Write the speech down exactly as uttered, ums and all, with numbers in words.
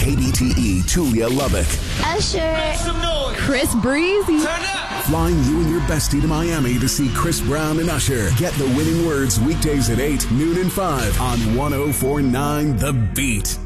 K B T E, Tulia Lubbock. Usher. Chris Breezy. Flying you and your bestie to Miami to see Chris Brown and Usher. Get the winning words weekdays at eight, noon and five on one oh four point nine The Beat.